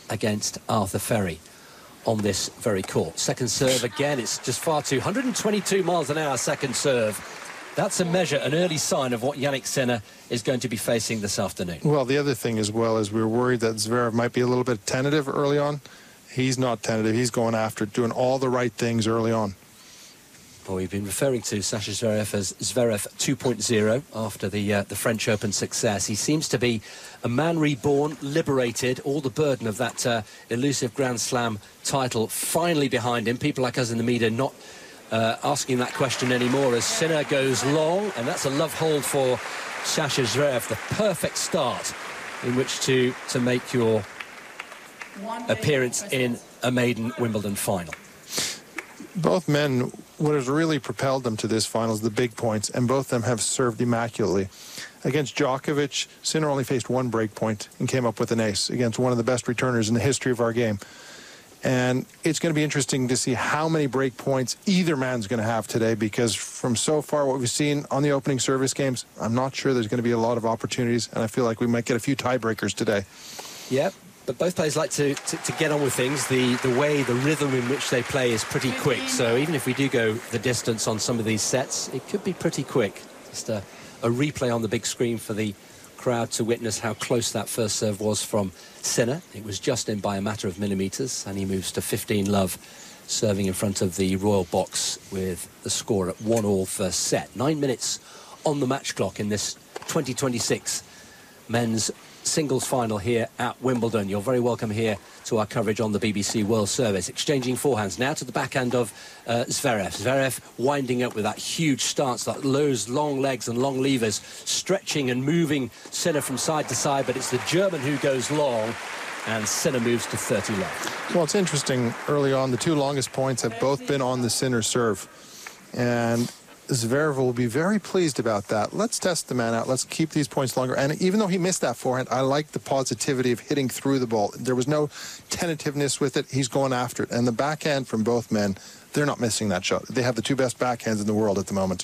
against Arthur Ferry on this very court. Second serve again, it's just far too 122 miles an hour second serve. That's a measure, an early sign of what Jannik Sinner is going to be facing this afternoon. Well, the other thing as well is we were worried that Zverev might be a little bit tentative early on. He's not tentative. He's going after it, doing all the right things early on. Well, we've been referring to Sasha Zverev as Zverev 2.0 after the French Open success. He seems to be a man reborn, liberated, all the burden of that elusive Grand Slam title finally behind him. People like us in the media not asking that question anymore as Sinner goes long, and that's a love hold for Sasha Zverev, the perfect start in which to make your appearance in a maiden Wimbledon final. Both men, what has really propelled them to this final is the big points, and both of them have served immaculately. Against Djokovic, Sinner only faced one break point and came up with an ace against one of the best returners in the history of our game. And it's going to be interesting to see how many break points either man's going to have today, because from so far what we've seen on the opening service games, I'm not sure there's going to be a lot of opportunities, and I feel like we might get a few tiebreakers today. Yep. But both players like to get on with things. The rhythm in which they play is pretty quick. So even if we do go the distance on some of these sets, it could be pretty quick. Just a replay on the big screen for the crowd to witness how close that first serve was from Sinner. It was just in by a matter of millimetres, and he moves to 15-love, serving in front of the Royal Box with the score at 1-1 first set. 9 minutes on the match clock in this 2026 men's singles final here at Wimbledon. You're very welcome here to our coverage on the BBC World Service. Exchanging forehands now to the backhand of Zverev. Zverev winding up with that huge stance, those long legs and long levers, stretching and moving Sinner from side to side, but it's the German who goes long, and Sinner moves to 30 love. Well, it's interesting, early on, the two longest points have both been on the Sinner serve, and Zverev will be very pleased about that. Let's test the man out. Let's keep these points longer. And even though he missed that forehand, I like the positivity of hitting through the ball. There was no tentativeness with it. He's going after it. And the backhand from both men, they're not missing that shot. They have the two best backhands in the world at the moment.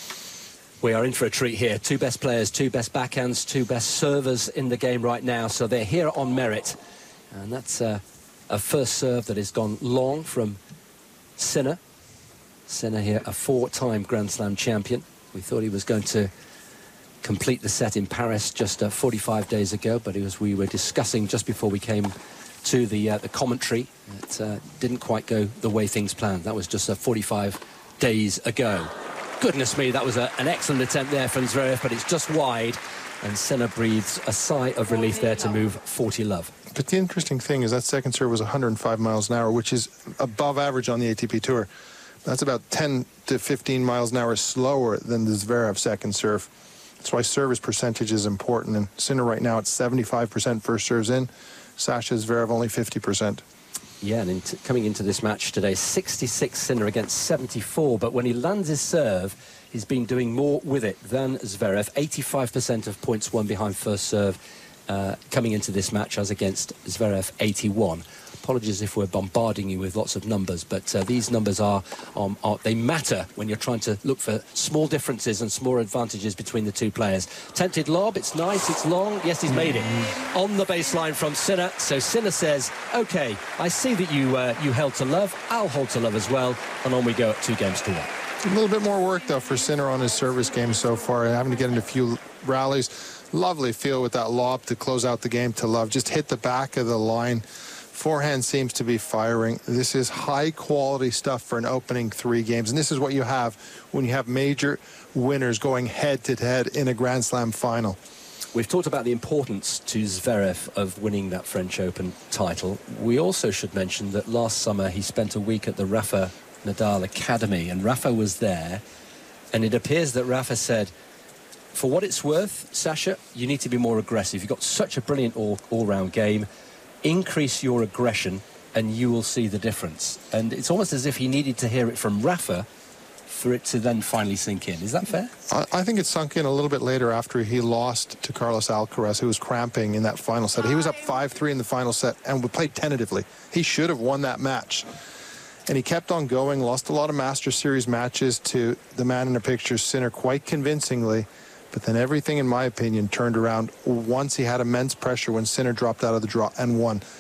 We are in for a treat here. Two best players, two best backhands, two best servers in the game right now. So they're here on merit. And that's a first serve that has gone long from Sinner. Sinner here, a four-time Grand Slam champion. We thought he was going to complete the set in Paris just 45 days ago, but we were discussing just before we came to the commentary. It didn't quite go the way things planned. That was just 45 days ago. Goodness me, that was an excellent attempt there from Zverev, but it's just wide, and Sinner breathes a sigh of relief there to move 40 love. But the interesting thing is that second serve was 105 miles an hour, which is above average on the ATP Tour. That's about 10 to 15 miles an hour slower than the Zverev second serve. That's why service percentage is important. And Sinner right now at 75% first serves in. Sasha Zverev only 50%. Yeah, and coming into this match today, 66 Sinner against 74. But when he lands his serve, he's been doing more with it than Zverev. 85% of points won behind first serve coming into this match, as against Zverev 81. Apologies if we're bombarding you with lots of numbers, but these numbers they matter when you're trying to look for small differences and small advantages between the two players. Tempted lob, it's nice, it's long. Yes, he's made it on the baseline from Sinner. So Sinner says, okay, I see that you held to love, I'll hold to love as well, and on we go at 2-1. A little bit more work though for Sinner on his service game so far, having to get into a few rallies. Lovely feel with that lob to close out the game to love. Just hit the back of the line. Forehand seems to be firing. This is high-quality stuff for an opening 3 games, and this is what you have when you have major winners going head-to-head in a Grand Slam final. We've talked about the importance to Zverev of winning that French Open title. We also should mention that last summer he spent a week at the Rafa Nadal Academy, and Rafa was there, and it appears that Rafa said, for what it's worth, Sasha, you need to be more aggressive. You've got such a brilliant all-round game. Increase your aggression and you will see the difference. And it's almost as if he needed to hear it from Rafa for it to then finally sink in. Is that fair? I think it sunk in a little bit later after he lost to Carlos Alcaraz, who was cramping in that final set. He was up 5-3 in the final set and played tentatively. He should have won that match. And he kept on going, lost a lot of Master Series matches to the man in the picture, Sinner, quite convincingly. But then everything, in my opinion, turned around once he had immense pressure when Sinner dropped out of the draw and won.